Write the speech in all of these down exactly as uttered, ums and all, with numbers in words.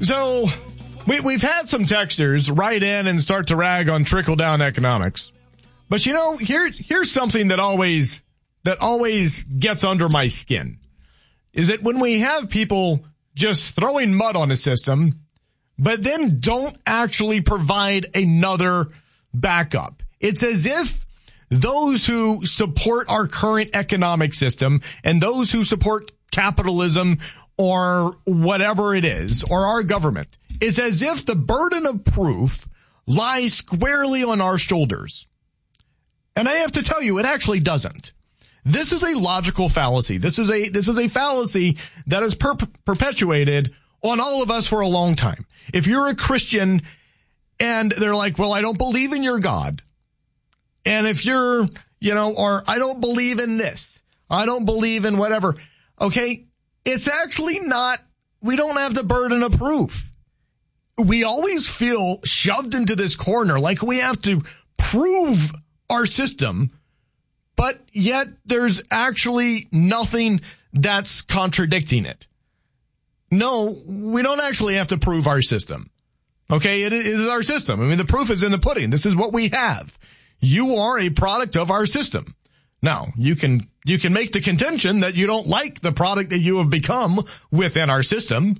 So we, we've had some texters write in and start to rag on trickle-down economics. But, you know, here here's something that always that always gets under my skin, is that when we have people just throwing mud on a system, but then don't actually provide another backup. It's as if those who support our current economic system and those who support capitalism or whatever it is, or our government, it's as if the burden of proof lies squarely on our shoulders. And I have to tell you, it actually doesn't. This is a logical fallacy. This is a, this is a fallacy that is per- perpetuated on all of us for a long time. If you're a Christian and they're like, well, I don't believe in your God. And if you're, you know, or I don't believe in this, I don't believe in whatever. Okay. It's actually not, we don't have the burden of proof. We always feel shoved into this corner like we have to prove our system, but yet there's actually nothing that's contradicting it. No, we don't actually have to prove our system. Okay, it is our system. I mean, the proof is in the pudding. This is what we have. You are a product of our system. Now, you can you can make the contention that you don't like the product that you have become within our system,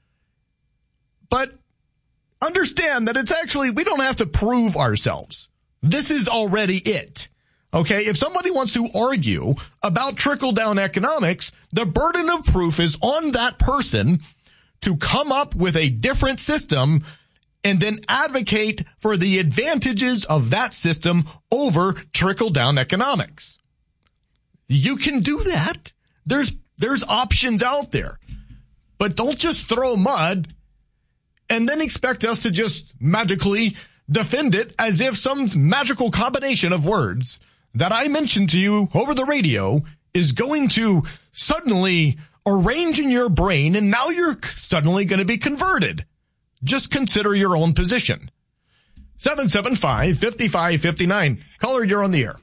but understand that it's actually, we don't have to prove ourselves. This is already it. Okay, if somebody wants to argue about trickle-down economics, the burden of proof is on that person to come up with a different system and then advocate for the advantages of that system over trickle-down economics. You can do that. There's there's options out there. But don't just throw mud and then expect us to just magically defend it as if some magical combination of words that I mentioned to you over the radio is going to suddenly arrange in your brain, and now you're suddenly going to be converted. Just consider your own position. seven seven five, five five five nine. Caller, you're on the air.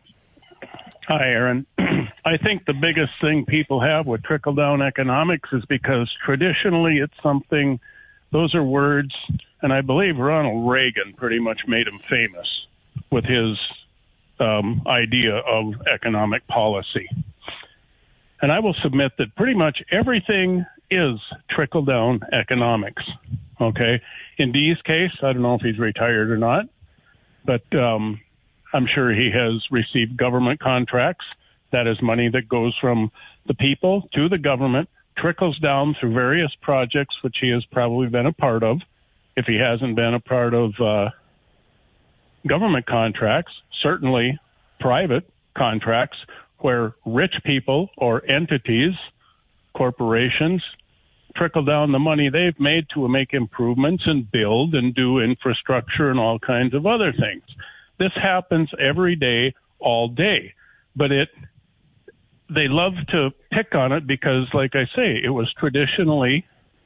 Hi, Aaron. I think the biggest thing people have with trickle-down economics is because traditionally it's something, those are words, and I believe Ronald Reagan pretty much made him famous with his um, idea of economic policy. And I will submit that pretty much everything is trickle-down economics, okay? In Dee's case, I don't know if he's retired or not, but um, I'm sure he has received government contracts. That is money that goes from the people to the government, trickles down through various projects, which he has probably been a part of. If he hasn't been a part of uh, government contracts, certainly private contracts where rich people or entities, corporations, trickle down the money they've made to make improvements and build and do infrastructure and all kinds of other things. This happens every day, all day. But it, they love to pick on it because, like I say, it was traditionally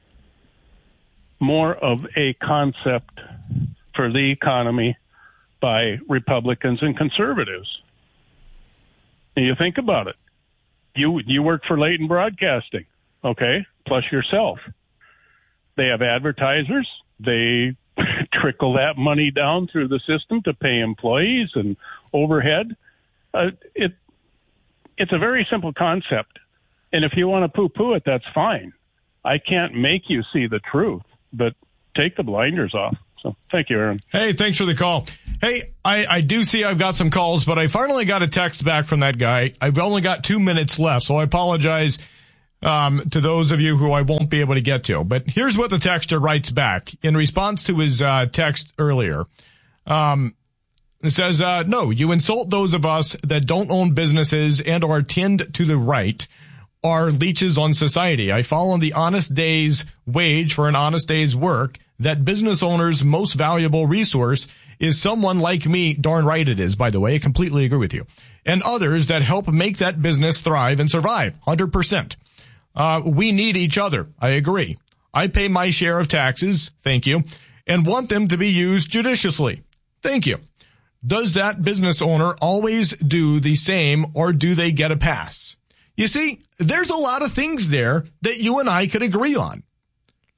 more of a concept for the economy by Republicans and conservatives. And you think about it. You you work for Leighton Broadcasting, okay, plus yourself. They have advertisers. They trickle that money down through the system to pay employees and overhead. Uh, it It's a very simple concept. And if you want to poo-poo it, that's fine. I can't make you see the truth, but take the blinders off. So thank you, Aaron. Hey, thanks for the call. Hey, I, I do see I've got some calls, but I finally got a text back from that guy. I've only got two minutes left, so I apologize um, to those of you who I won't be able to get to. But here's what the texter writes back in response to his uh, text earlier. Um, it says, uh, no, you insult those of us that don't own businesses and or tend to the right are leeches on society. I fall on the honest day's wage for an honest day's work. That business owner's most valuable resource is someone like me. Darn right it is, by the way. I completely agree with you. And others that help make that business thrive and survive. one hundred percent. Uh, we need each other. I agree. I pay my share of taxes. Thank you. And want them to be used judiciously. Thank you. Does that business owner always do the same, or do they get a pass? You see, there's a lot of things there that you and I could agree on.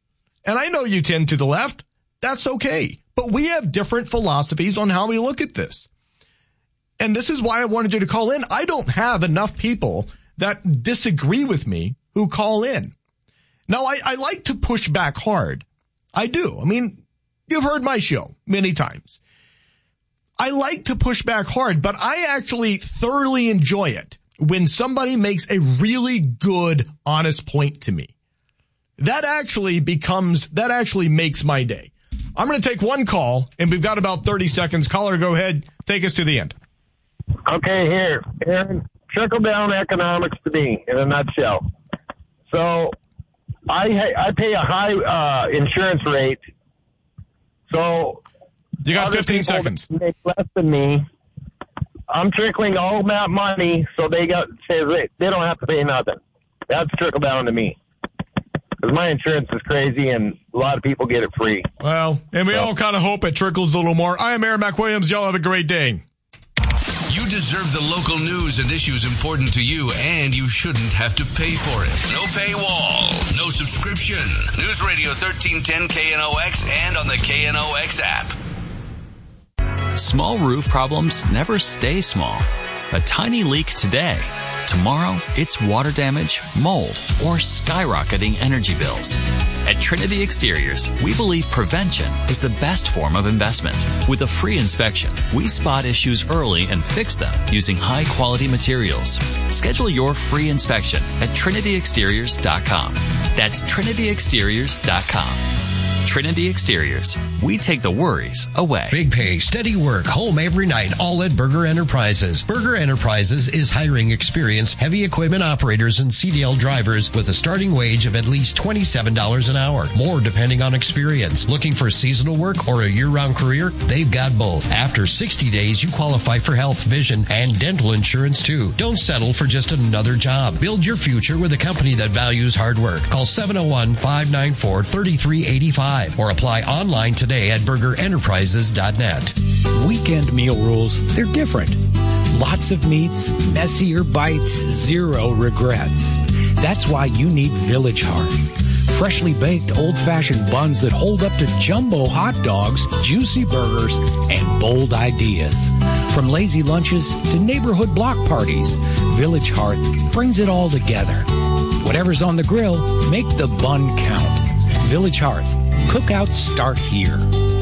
And I know you tend to the left. That's okay. But we have different philosophies on how we look at this. And this is why I wanted you to call in. I don't have enough people that disagree with me who call in. Now, I, I like to push back hard. I do. I mean, you've heard my show many times. I like to push back hard, but I actually thoroughly enjoy it when somebody makes a really good, honest point to me. That actually becomes, that actually makes my day. I'm going to take one call, and we've got about thirty seconds. Caller, go ahead. Take us to the end. Okay, here, Aaron, trickle-down economics to me in a nutshell. So I I pay a high uh, insurance rate. So you got fifteen people seconds. Make less than me. I'm trickling all that money, so they got say they don't have to pay nothing. That's trickle down to me. Because my insurance is crazy, and a lot of people get it free. Well, and we so. all kind of hope it trickles a little more. I am Aaron McWilliams. Y'all have a great day. You deserve the local news and issues important to you, and you shouldn't have to pay for it. No paywall, no subscription. News Radio thirteen ten K N O X and on the K N O X app. Small roof problems never stay small. A tiny leak today. Tomorrow, it's water damage, mold, or skyrocketing energy bills. At Trinity Exteriors, we believe prevention is the best form of investment. With a free inspection, we spot issues early and fix them using high-quality materials. Schedule your free inspection at trinity exteriors dot com. That's trinity exteriors dot com. Trinity Exteriors. We take the worries away. Big pay, steady work, home every night, all at Berger Enterprises. Berger Enterprises is hiring experienced heavy equipment operators and C D L drivers with a starting wage of at least twenty-seven dollars an hour. More depending on experience. Looking for seasonal work or a year-round career? They've got both. After sixty days, you qualify for health, vision, and dental insurance too. Don't settle for just another job. Build your future with a company that values hard work. Call seven oh one, five nine four, three three eight five. Or apply online today at burger enterprises dot net. Weekend meal rules, they're different. Lots of meats, messier bites, zero regrets. That's why you need Village Hearth. Freshly baked old-fashioned buns that hold up to jumbo hot dogs, juicy burgers, and bold ideas. From lazy lunches to neighborhood block parties, Village Hearth brings it all together. Whatever's on the grill, make the bun count. Village Hearth. Cookouts start here.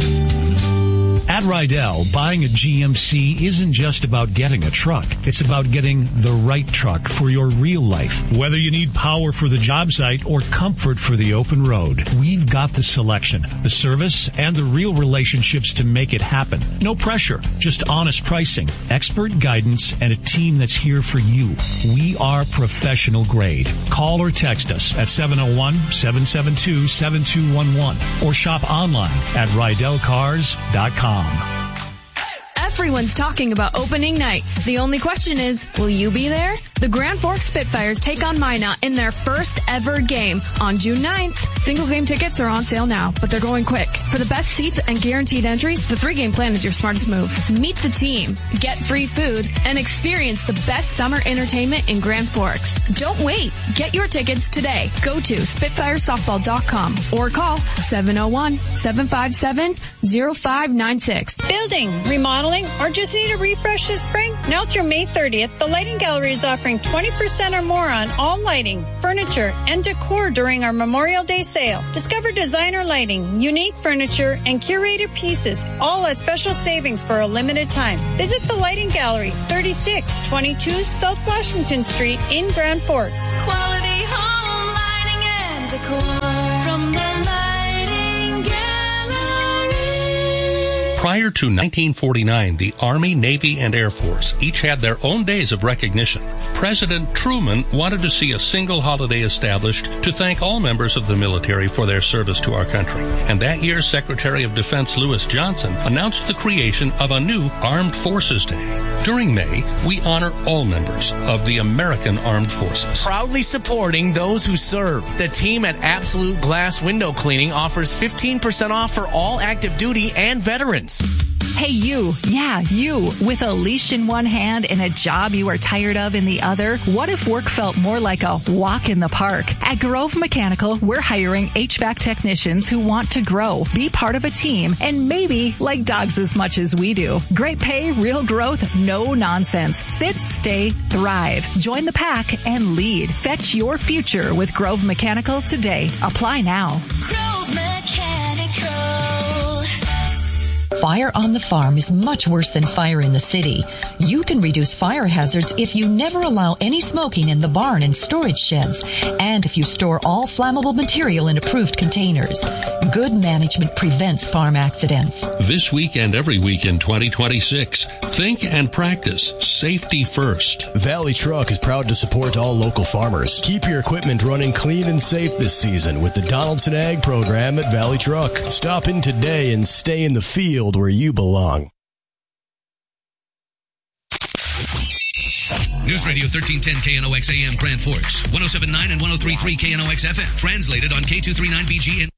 At Rydell, buying a G M C isn't just about getting a truck. It's about getting the right truck for your real life. Whether you need power for the job site or comfort for the open road, we've got the selection, the service, and the real relationships to make it happen. No pressure, just honest pricing, expert guidance, and a team that's here for you. We are professional grade. Call or text us at seven oh one, seven seven two, seven two one one or shop online at rydell cars dot com. Everyone's talking about opening night. The only question is, will you be there? The Grand Forks Spitfires take on Minot in their first ever game on June ninth. Single game tickets are on sale now, but they're going quick. For the best seats and guaranteed entry, the three-game plan is your smartest move. Meet the team, get free food, and experience the best summer entertainment in Grand Forks. Don't wait. Get your tickets today. Go to spitfire softball dot com or call seven oh one, seven five seven, oh five nine six. Building, remodeling, or just need a refresh this spring? Now through May thirtieth, the Lighting Gallery is offering twenty percent or more on all lighting, furniture, and decor during our Memorial Day sale. Discover designer lighting, unique furniture, and curated pieces, all at special savings for a limited time. Visit the Lighting Gallery, thirty-six twenty-two South Washington Street in Grand Forks. Quality home lighting and decor from the Lighting Gallery. Prior to nineteen forty-nine, the Army, Navy, and Air Force each had their own days of recognition. President Truman wanted to see a single holiday established to thank all members of the military for their service to our country. And that year, Secretary of Defense Lewis Johnson announced the creation of a new Armed Forces Day. During May, we honor all members of the American Armed Forces. Proudly supporting those who serve, the team at Absolute Glass Window Cleaning offers fifteen percent off for all active duty and veterans. Hey, you. Yeah, you. With a leash in one hand and a job you are tired of in the other, what if work felt more like a walk in the park? At Grove Mechanical, we're hiring H V A C technicians who want to grow, be part of a team, and maybe like dogs as much as we do. Great pay, real growth, no nonsense. Sit, stay, thrive. Join the pack and lead. Fetch your future with Grove Mechanical today. Apply now. Grove Mechanical. Fire on the farm is much worse than fire in the city. You can reduce fire hazards if you never allow any smoking in the barn and storage sheds, and if you store all flammable material in approved containers. Good management prevents farm accidents. This week and every week in twenty twenty-six, think and practice safety first. Valley Truck is proud to support all local farmers. Keep your equipment running clean and safe this season with the Donaldson Ag program at Valley Truck. Stop in today and stay in the field where you belong. News Radio thirteen ten K N O X A M Grand Forks, one oh seven point nine and one oh three point three K N O X F M. Translated on K two thirty-nine B G.